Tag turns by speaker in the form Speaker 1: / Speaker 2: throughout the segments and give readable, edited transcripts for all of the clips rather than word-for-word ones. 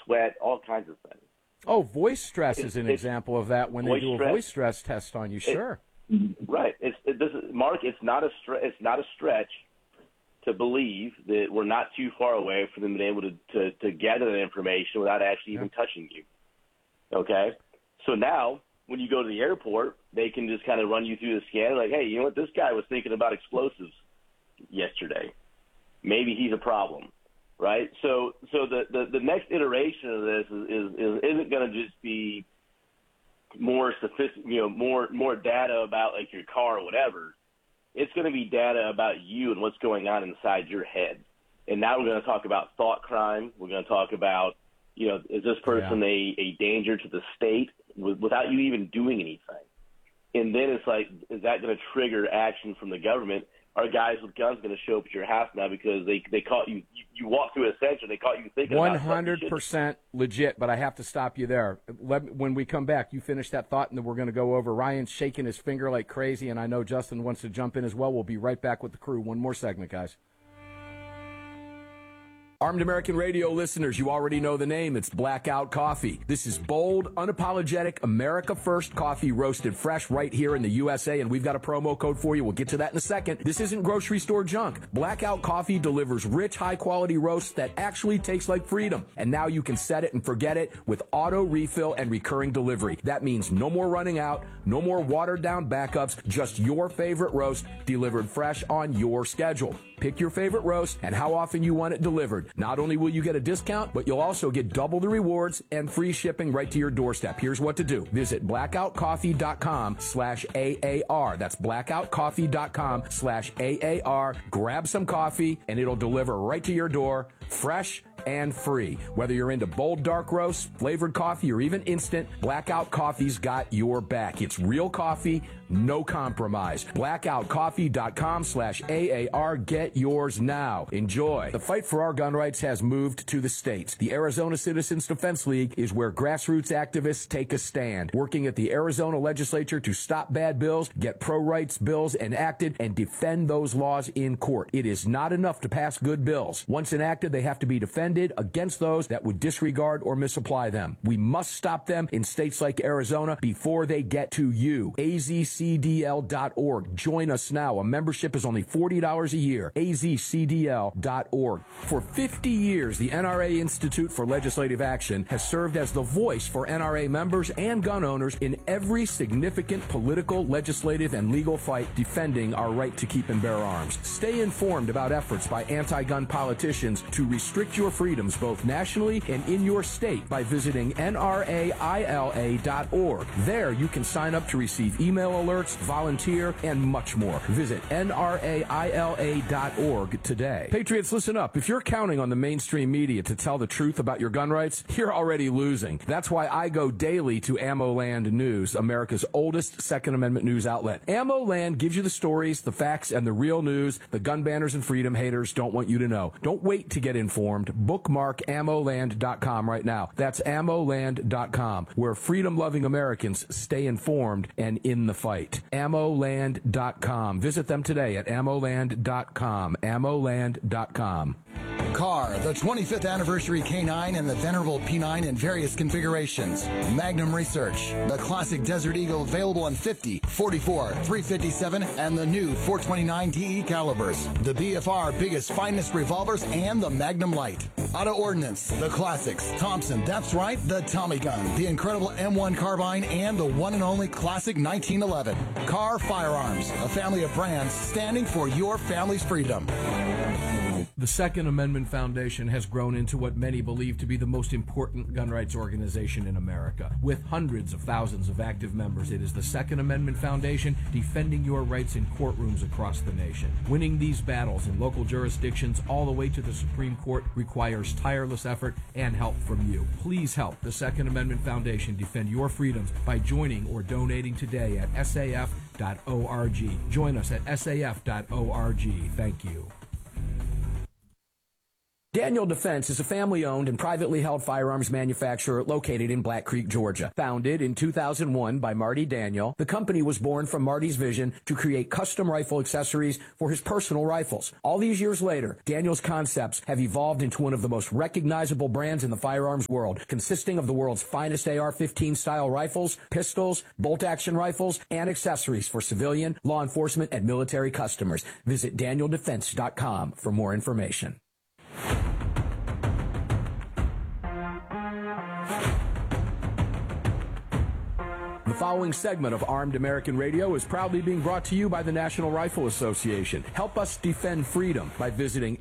Speaker 1: sweat, all kinds of things.
Speaker 2: Oh, voice stress is an example of that when they do a voice stress test on you. Sure.
Speaker 1: Right. Mark, it's not a stretch to believe that we're not too far away from them being able to gather that information without actually even touching you. Okay? So now, when you go to the airport, they can just kind of run you through the scan, like, hey, you know what, this guy was thinking about explosives yesterday. Maybe he's a problem, right? So the next iteration of this isn't going to just be more sophisticated, more data about like your car or whatever. It's going to be data about you and what's going on inside your head. And now we're going to talk about thought crime. We're going to talk about, is this person a danger to the state without you even doing anything? And then it's like, is that going to trigger action from the government? Are guys with guns going to show up at your house now because they caught you? You walked through a center, they caught you thinking
Speaker 2: 100% legit, but I have to stop you there. When we come back, you finish that thought, and then we're going to go over. Ryan's shaking his finger like crazy, and I know Justin wants to jump in as well. We'll be right back with the crew. One more segment, guys. Armed American Radio listeners, you already know the name. It's Blackout Coffee. This is bold, unapologetic, America First coffee roasted fresh right here in the USA, and we've got a promo code for you. We'll get to that in a second. This isn't grocery store junk. Blackout Coffee delivers rich, high-quality roasts that actually taste like freedom. And now you can set it and forget it with auto refill and recurring delivery. That means no more running out, no more watered-down backups, just your favorite roast delivered fresh on your schedule. Pick your favorite roast and how often you want it delivered. Not only will you get a discount, but you'll also get double the rewards and free shipping right to your doorstep. Here's what to do. Visit blackoutcoffee.com/AAR. That's blackoutcoffee.com/AAR. Grab some coffee and it'll deliver right to your door, fresh and free. Whether you're into bold dark roast, flavored coffee, or even instant, Blackout Coffee's got your back. It's real coffee, no compromise. Blackoutcoffee.com/AAR. Get yours now. Enjoy. The fight for our gun rights has moved to the states. The Arizona Citizens Defense League is where grassroots activists take a stand, working at the Arizona legislature to stop bad bills, get pro-rights bills enacted, and defend those laws in court. It is not enough to pass good bills. Once enacted, they have to be defended against those that would disregard or misapply them. We must stop them in states like Arizona before they get to you. AZCDL.org. Join us now. A membership is only $40 a year. AZCDL.org. For 50 years, the NRA Institute for Legislative Action has served as the voice for NRA members and gun owners in every significant political, legislative, and legal fight defending our right to keep and bear arms. Stay informed about efforts by anti-gun politicians to restrict your freedoms both nationally and in your state by visiting NRAILA.org. There you can sign up to receive email alerts, volunteer, and much more. Visit NRAILA.org today. Patriots, listen up. If you're counting on the mainstream media to tell the truth about your gun rights, you're already losing. That's why I go daily to AmmoLand News, America's oldest Second Amendment news outlet. AmmoLand gives you the stories, the facts, and the real news the gun banners and freedom haters don't want you to know. Don't wait to get informed. Bookmark AmmoLand.com right now. That's AmmoLand.com, where freedom-loving Americans stay informed and in the fight. AmmoLand.com. Visit them today at AmmoLand.com. AmmoLand.com.
Speaker 3: CAR, the 25th anniversary K9 and the venerable P9 in various configurations. Magnum Research, the classic Desert Eagle available in 50, 44, 357, and the new 429 DE calibers. The BFR biggest, finest revolvers and the Magnum Light. Auto Ordnance, the classics. Thompson, that's right, the Tommy gun, the incredible M1 carbine, and the one and only classic 1911. CAR Firearms, a family of brands standing for your family's freedom.
Speaker 2: The Second Amendment Foundation has grown into what many believe to be the most important gun rights organization in America. With hundreds of thousands of active members, it is the Second Amendment Foundation defending your rights in courtrooms across the nation. Winning these battles in local jurisdictions all the way to the Supreme Court requires tireless effort and help from you. Please help the Second Amendment Foundation defend your freedoms by joining or donating today at saf.org. Join us at saf.org. Thank you. Daniel Defense is a family-owned and privately held firearms manufacturer located in Black Creek, Georgia. Founded in 2001 by Marty Daniel, the company was born from Marty's vision to create custom rifle accessories for his personal rifles. All these years later, Daniel's concepts have evolved into one of the most recognizable brands in the firearms world, consisting of the world's finest AR-15 style rifles, pistols, bolt-action rifles, and accessories for civilian, law enforcement, and military customers. Visit DanielDefense.com for more information. The following segment of Armed American Radio is proudly being brought to you by the National Rifle Association. Help us defend freedom by visiting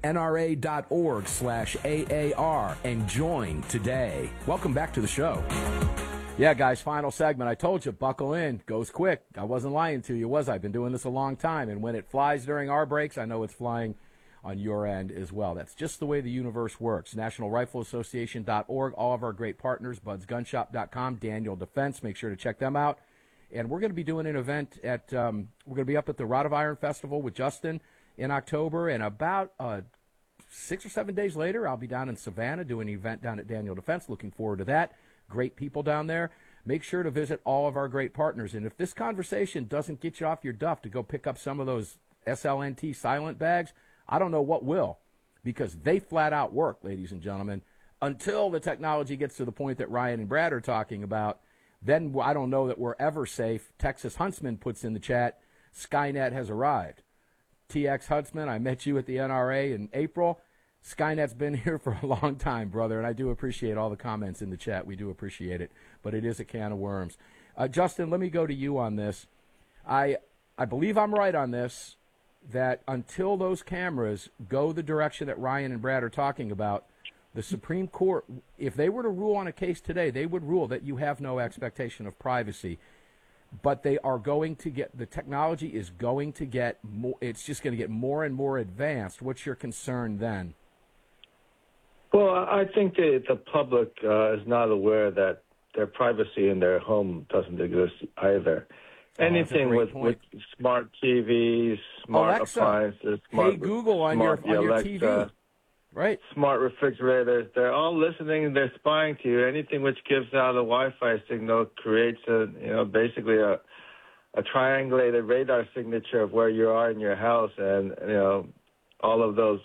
Speaker 2: nra.org/AAR and join today. Welcome back to the show. Yeah, guys, final segment. I told you, buckle in. Goes quick. I wasn't lying to you, was I? I've been doing this a long time, and when it flies during our breaks, I know it's flying on your end as well. That's just the way the universe works. NationalRifleAssociation.org, all of our great partners, BudsGunShop.com, Daniel Defense. Make sure to check them out. And we're going to be doing an event at, we're going to be up at the Rod of Iron Festival with Justin in October. And about 6 or 7 days later, I'll be down in Savannah doing an event down at Daniel Defense. Looking forward to that. Great people down there. Make sure to visit all of our great partners. And if this conversation doesn't get you off your duff to go pick up some of those SLNT silent bags, I don't know what will, because they flat out work, ladies and gentlemen, until the technology gets to the point that Ryan and Brad are talking about. Then I don't know that we're ever safe. Texas Huntsman puts in the chat, Skynet has arrived. TX Huntsman, I met you at the NRA in April. Skynet's been here for a long time, brother, and I do appreciate all the comments in the chat. We do appreciate it, but it is a can of worms. Justin, let me go to you on this. I believe I'm right on this, that until those cameras go the direction that Ryan and Brad are talking about, the Supreme Court, if they were to rule on a case today, they would rule that you have no expectation of privacy. But they are going to get, the technology is going to get more, it's just going to get more and more advanced. What's your concern then?
Speaker 4: Well, I think the public is not aware that their privacy in their home doesn't exist either. Anything with smart TVs, smart
Speaker 2: Alexa,
Speaker 4: appliances, smart,
Speaker 2: hey Google on your
Speaker 4: Alexa,
Speaker 2: TV, right?
Speaker 4: Smart refrigerators, they're all listening and they're spying to you. Anything which gives out a Wi-Fi signal creates basically a triangulated radar signature of where you are in your house, and all of those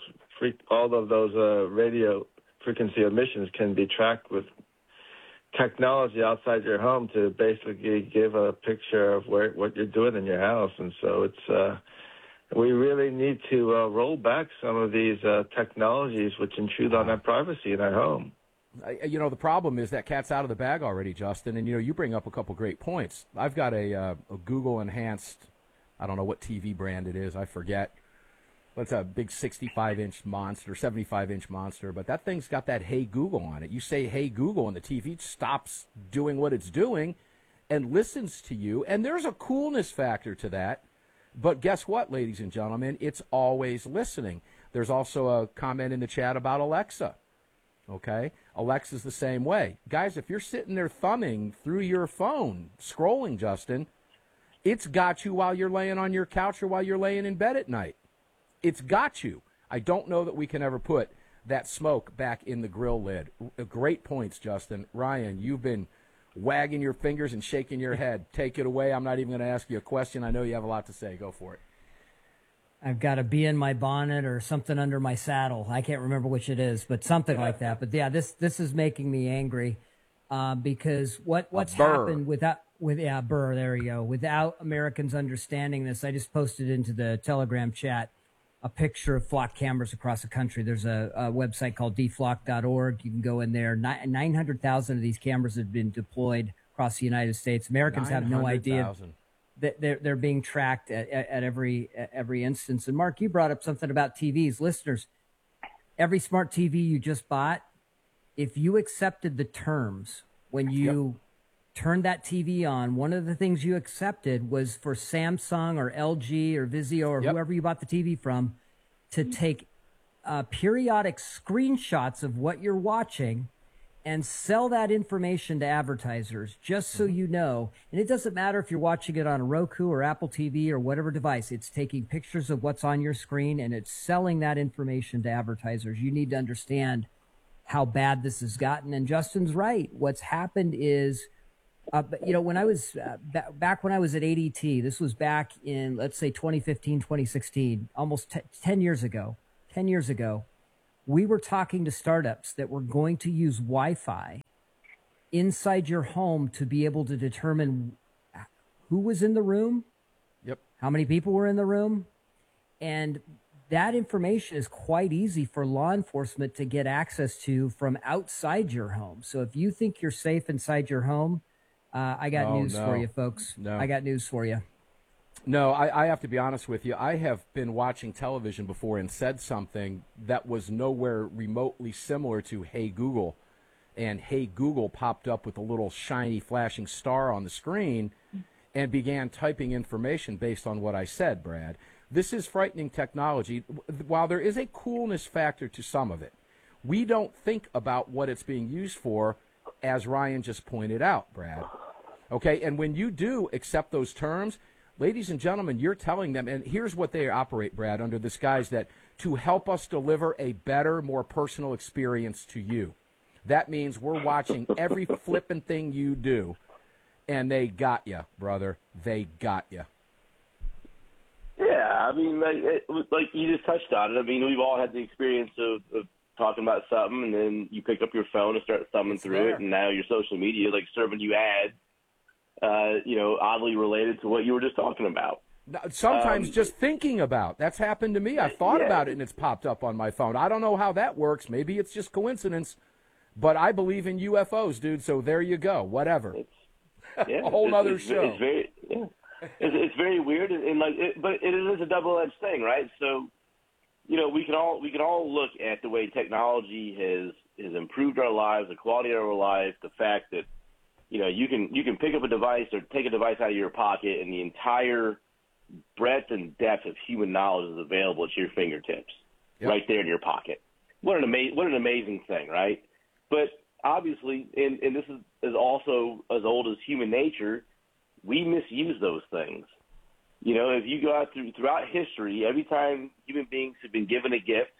Speaker 4: radio frequency emissions can be tracked with technology outside your home to basically give a picture of what you're doing in your house. And so it's we really need to roll back some of these technologies which intrude on our privacy in our home.
Speaker 2: The problem is that cat's out of the bag already, Justin, and you bring up a couple great points. I've got a Google enhanced, I don't know what TV brand it is, I forget. It's a big 65-inch monster, 75-inch monster, but that thing's got that Hey Google on it. You say Hey Google, and the TV stops doing what it's doing and listens to you, and there's a coolness factor to that. But guess what, ladies and gentlemen? It's always listening. There's also a comment in the chat about Alexa, okay? Alexa's the same way. Guys, if you're sitting there thumbing through your phone, scrolling, Justin, it's got you while you're laying on your couch or while you're laying in bed at night. It's got you. I don't know that we can ever put that smoke back in the grill lid. Great points, Justin. Ryan, you've been wagging your fingers and shaking your head. Take it away. I'm not even going to ask you a question. I know you have a lot to say. Go for it.
Speaker 5: I've got a bee in my bonnet or something under my saddle. I can't remember which it is, but something like that. But, yeah, this is making me angry because what's happened Burr, there you go. Without Americans understanding this, I just posted into the Telegram chat a picture of flock cameras across the country. There's a website called dflock.org. You can go in there. 900,000 of these cameras have been deployed across the United States. Americans have no idea that they're being tracked at every instance. And Mark, you brought up something about TVs. Listeners, every smart TV you just bought, if you accepted the terms when you turned that TV on, one of the things you accepted was for Samsung or LG or Vizio or whoever you bought the TV from to take periodic screenshots of what you're watching and sell that information to advertisers, just so you know. And it doesn't matter if you're watching it on a Roku or Apple TV or whatever device. It's taking pictures of what's on your screen and it's selling that information to advertisers. You need to understand how bad this has gotten. And Justin's right. What's happened is, when I was back when I was at ADT, this was back in, let's say, 2015, 2016, almost 10 years ago. 10 years ago, we were talking to startups that were going to use Wi-Fi inside your home to be able to determine who was in the room, how many people were in the room, and that information is quite easy for law enforcement to get access to from outside your home. So if you think you're safe inside your home, I got news for you, folks. I got news for you.
Speaker 2: No, I have to be honest with you. I have been watching television before and said something that was nowhere remotely similar to Hey Google. And Hey Google popped up with a little shiny flashing star on the screen and began typing information based on what I said, Brad. This is frightening technology. While there is a coolness factor to some of it, we don't think about what it's being used for, as Ryan just pointed out, Brad. Okay, and when you do accept those terms, ladies and gentlemen, you're telling them, and here's what they operate, Brad, under this guise that to help us deliver a better, more personal experience to you. That means we're watching every flippin' thing you do, and they got you, brother. They got you.
Speaker 1: Yeah, I mean, like you just touched on it. I mean, we've all had the experience of talking about something, and then you pick up your phone and start thumbing through it, and now your social media like serving you ads, oddly related to what you were just talking about.
Speaker 2: Sometimes just thinking about. That's happened to me. I thought about it, and it's popped up on my phone. I don't know how that works. Maybe it's just coincidence, but I believe in UFOs, dude, so there you go. Whatever. A whole other show.
Speaker 1: It's very weird, but it is a double-edged thing, right? So, we can all look at the way technology has improved our lives, the quality of our life, the fact that you can pick up a device or take a device out of your pocket, and the entire breadth and depth of human knowledge is available at your fingertips, right there in your pocket. What an amazing thing, right? But obviously, and this is also as old as human nature, we misuse those things. If you go out throughout history, every time human beings have been given a gift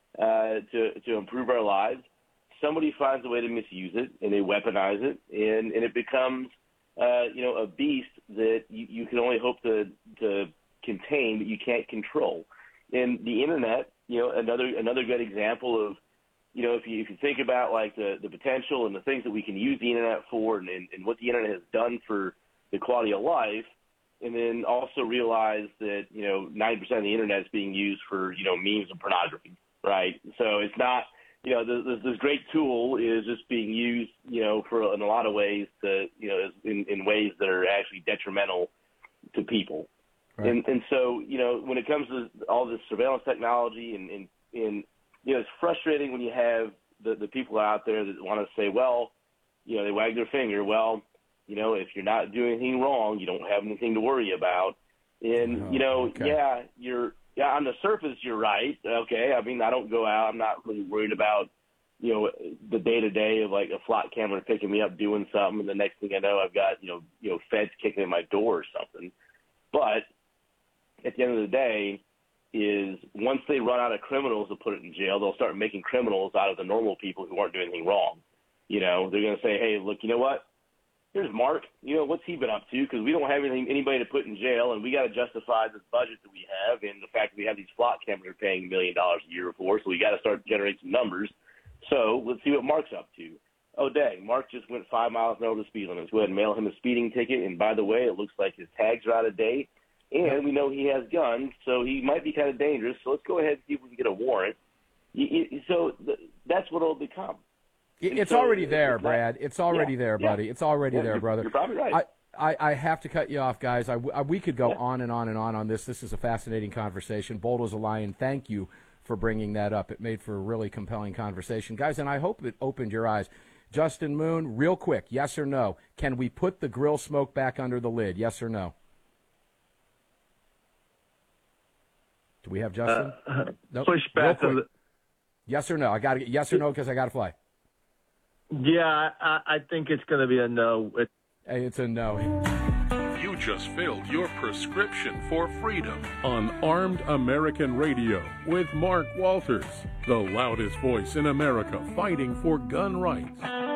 Speaker 1: to improve our lives, somebody finds a way to misuse it, and they weaponize it, and it becomes a beast that you can only hope to contain, but you can't control. And the internet, another good example of, if you think about like the potential and the things that we can use the internet for, and what the internet has done for the quality of life, and then also realize that 90% of the internet is being used for memes and pornography, right? So it's not. This great tool is just being used, for in a lot of ways to, in ways that are actually detrimental to people. Right. And so, when it comes to all this surveillance technology and it's frustrating when you have the people out there that want to say, well, they wag their finger. Well, if you're not doing anything wrong, you don't have anything to worry about. And, on the surface, you're right. Okay. I mean, I don't go out. I'm not really worried about, the day-to-day of like a flock camera picking me up doing something. And the next thing I know, I've got, feds kicking at my door or something. But at the end of the day is once they run out of criminals to put it in jail, they'll start making criminals out of the normal people who aren't doing anything wrong. They're going to say, hey, look, you know what? Here's Mark. What's he been up to? Because we don't have anybody to put in jail, and we got to justify this budget that we have and the fact that we have these flock cameras we're paying $1 million a year for, so we got to start generating some numbers. So let's see what Mark's up to. Oh, dang, Mark just went 5 miles an hour to the speed limit. Let's go ahead and mail him a speeding ticket. And by the way, it looks like his tags are out of date, and we know he has guns, so he might be kind of dangerous. So let's go ahead and see if we can get a warrant. So that's what it'll become.
Speaker 2: It's already there, Brad. It's already there, buddy. It's already there, brother.
Speaker 1: You're probably right.
Speaker 2: I have to cut you off, guys. We could go on and on and on this. This is a fascinating conversation. Bold as a lion, thank you for bringing that up. It made for a really compelling conversation. Guys, and I hope it opened your eyes. Justin Moon, real quick, yes or no? Can we put the grill smoke back under the lid, yes or no? Do we have Justin?
Speaker 4: Nope. Push back.
Speaker 2: Yes or no? I got to get yes or no because I got to fly.
Speaker 4: Yeah, I think it's going to be a no.
Speaker 2: Hey, it's a no.
Speaker 6: You just filled your prescription for freedom on Armed American Radio with Mark Walters, the loudest voice in America fighting for gun rights.